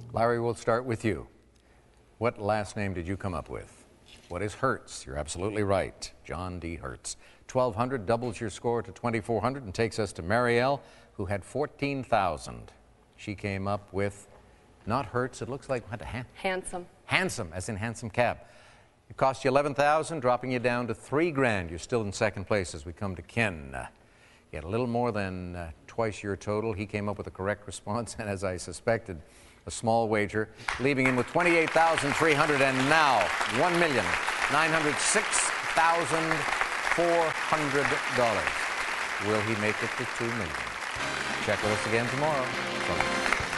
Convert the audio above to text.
Larry, we'll start with you. What last name did you come up with? What is Hertz? You're absolutely right. John D. Hertz. 1,200 doubles your score to 2,400 and takes us to Marielle, who had 14,000. She came up with not Hertz, it looks like what? Handsome. Handsome, as in handsome cab. It cost you 11,000, dropping you down to $3,000. You're still in second place as we come to Ken. You had a little more than twice your total. He came up with a correct response, and as I suspected, a small wager, leaving him with 28,300, and now $1,906,400. Will he make it to $2 million? Check with us again tomorrow.